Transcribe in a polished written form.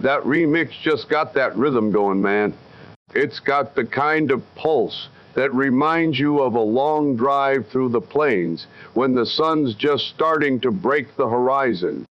That remix just got that rhythm going, man. It's got the kind of pulse that reminds you of a long drive through the plains when the sun's just starting to break the horizon.